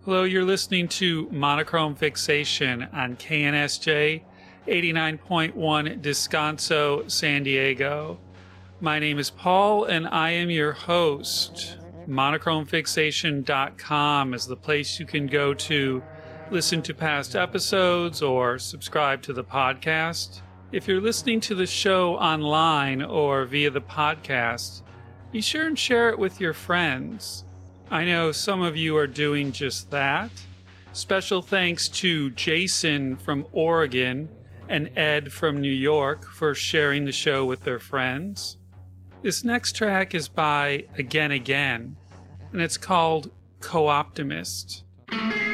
Hello, you're listening to Monochrome Fixation on KNSJ 89.1 Descanso, San Diego. My name is Paul, and I am your host. MonochromeFixation.com is the place you can go to listen to past episodes or subscribe to the podcast. If you're listening to the show online or via the podcast, be sure and share it with your friends. I know some of you are doing just that. Special thanks to Jason from Oregon and Ed from New York for sharing the show with their friends. This next track is by Again Again, and it's called Co-Optimist.